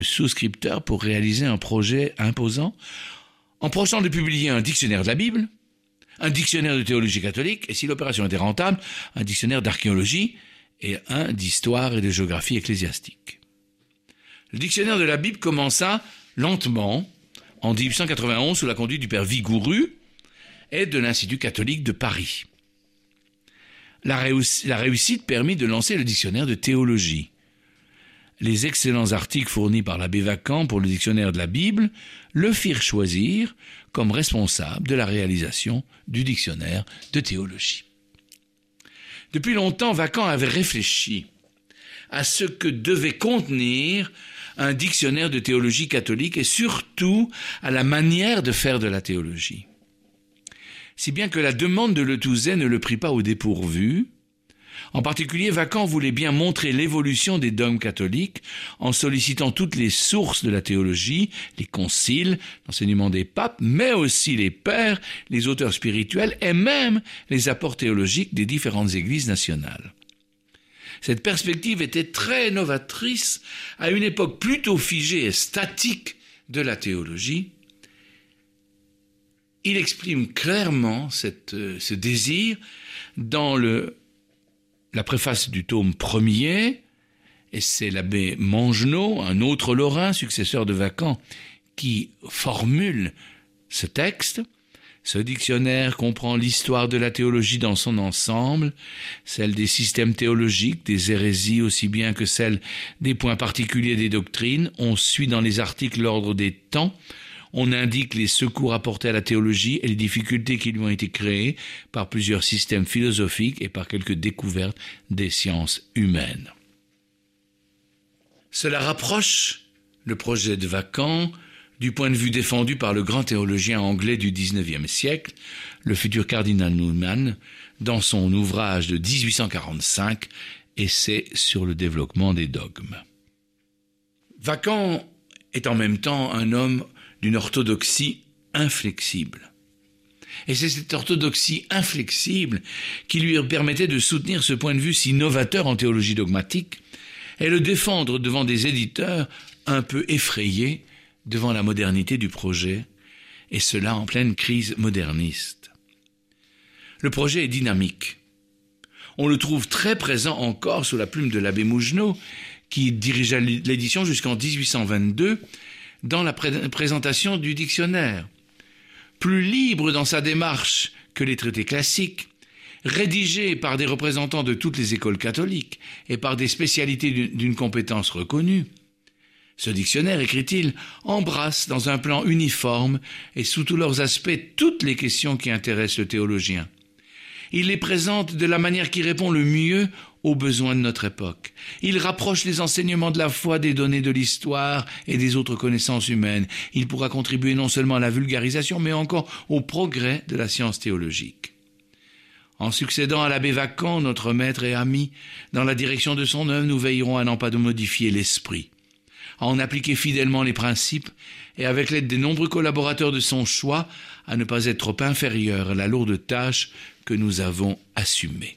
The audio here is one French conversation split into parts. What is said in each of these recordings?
souscripteurs pour réaliser un projet imposant en projetant de publier un dictionnaire de la Bible, un dictionnaire de théologie catholique, et si l'opération était rentable, un dictionnaire d'archéologie et un d'histoire et de géographie ecclésiastique. Le dictionnaire de la Bible commença lentement en 1891 sous la conduite du père Vigoureux et de l'Institut catholique de Paris. La réussite permit de lancer le dictionnaire de théologie. Les excellents articles fournis par l'abbé Vacant pour le dictionnaire de la Bible le firent choisir comme responsable de la réalisation du dictionnaire de théologie. Depuis longtemps, Vacant avait réfléchi à ce que devait contenir un dictionnaire de théologie catholique et surtout à la manière de faire de la théologie. Si bien que la demande de Le Touzet ne le prit pas au dépourvu. En particulier, Vacant voulait bien montrer l'évolution des dogmes catholiques en sollicitant toutes les sources de la théologie, les conciles, l'enseignement des papes, mais aussi les pères, les auteurs spirituels et même les apports théologiques des différentes églises nationales. Cette perspective était très novatrice à une époque plutôt figée et statique de la théologie. Il exprime clairement ce désir dans la préface du tome 1er, et c'est l'abbé Mangenot, un autre Lorrain, successeur de Vacant, qui formule ce texte. Ce dictionnaire comprend l'histoire de la théologie dans son ensemble, celle des systèmes théologiques, des hérésies aussi bien que celle des points particuliers des doctrines. On suit dans les articles l'ordre des temps. On indique les secours apportés à la théologie et les difficultés qui lui ont été créées par plusieurs systèmes philosophiques et par quelques découvertes des sciences humaines. Cela rapproche le projet de Vacant du point de vue défendu par le grand théologien anglais du XIXe siècle, le futur cardinal Newman, dans son ouvrage de 1845, Essai sur le développement des dogmes. Vacant est en même temps un homme d'une orthodoxie inflexible. Et c'est cette orthodoxie inflexible qui lui permettait de soutenir ce point de vue si novateur en théologie dogmatique et le défendre devant des éditeurs un peu effrayés devant la modernité du projet, et cela en pleine crise moderniste. Le projet est dynamique. On le trouve très présent encore sous la plume de l'abbé Mougenot, qui dirigea l'édition jusqu'en 1822 dans la présentation du dictionnaire. Plus libre dans sa démarche que les traités classiques, rédigé par des représentants de toutes les écoles catholiques et par des spécialités d'une compétence reconnue, ce dictionnaire, écrit-il, embrasse dans un plan uniforme et sous tous leurs aspects toutes les questions qui intéressent le théologien. Il les présente de la manière qui répond le mieux aux besoins de notre époque. Il rapproche les enseignements de la foi des données de l'histoire et des autres connaissances humaines. Il pourra contribuer non seulement à la vulgarisation, mais encore au progrès de la science théologique. En succédant à l'abbé Vacant, notre maître et ami, dans la direction de son œuvre, nous veillerons à n'en pas de modifier l'esprit, à en appliquer fidèlement les principes et avec l'aide des nombreux collaborateurs de son choix, à ne pas être trop inférieur à la lourde tâche que nous avons assumée.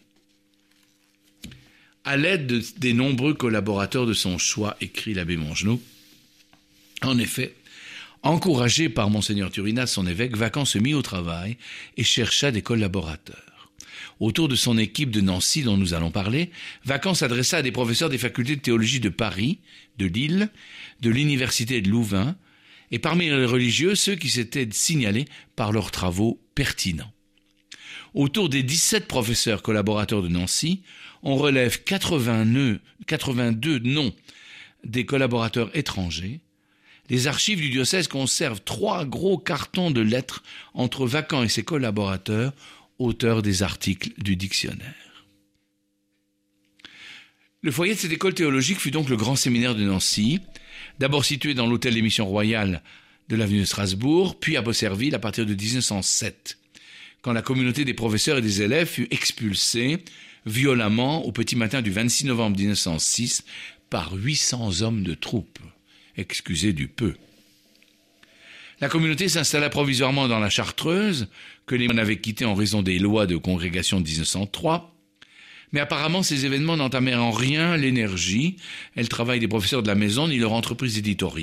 À l'aide des nombreux collaborateurs de son choix, écrit l'abbé Mangenot, en effet, encouragé par Monseigneur Turinas, son évêque, Vacant se mit au travail et chercha des collaborateurs. Autour de son équipe de Nancy dont nous allons parler, Vacant s'adressa à des professeurs des facultés de théologie de Paris, de Lille, de l'université de Louvain, et parmi les religieux, ceux qui s'étaient signalés par leurs travaux pertinents. Autour des 17 professeurs collaborateurs de Nancy, on relève 82 noms des collaborateurs étrangers. Les archives du diocèse conservent 3 gros cartons de lettres entre Vacant et ses collaborateurs, auteurs des articles du dictionnaire. Le foyer de cette école théologique fut donc le grand séminaire de Nancy, d'abord situé dans l'hôtel des Missions royales de l'avenue de Strasbourg, puis à Beaucerville à partir de 1907, quand la communauté des professeurs et des élèves fut expulsée violemment au petit matin du 26 novembre 1906 par 800 hommes de troupe. Excusez du peu. La communauté s'installa provisoirement dans la Chartreuse, que les moines avaient quittée en raison des lois de congrégation de 1903. Mais apparemment, ces événements n'entamaient en rien l'énergie. Elle travaille des professeurs de la maison ni leur entreprise éditoriale.